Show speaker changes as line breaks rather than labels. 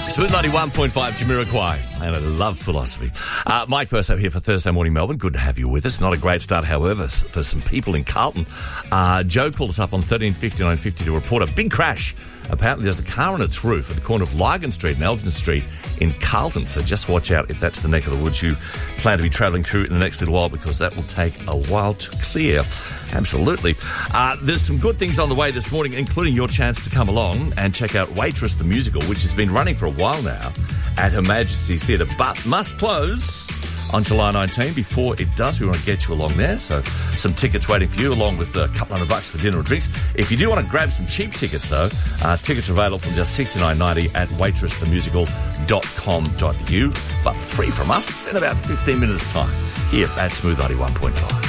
Smooth 91.5 Jamiroquai, and I love philosophy. Mike Burso here for Thursday Morning Melbourne. Good to have you with us. Not a great start, however, for some people in Carlton. Joe called us up on 135950 to report a big crash. Apparently there's a car on its roof at the corner of Lygon Street and Elgin Street in Carlton. So just watch out if that's the neck of the woods you plan to be travelling through in the next little while, because that will take a while to clear. Absolutely. There's some good things on the way this morning, including your chance to come along and check out Waitress the Musical, which has been running for a while now at Her Majesty's Theatre, but must close on July 19. Before it does, we want to get you along there. So some tickets waiting for you, along with a couple $100 for dinner or drinks. If you do want to grab some cheap tickets, though, tickets are available from just $69.90 at waitressthemusical.com.au, but free from us in about 15 minutes' time here at Smooth 91.5.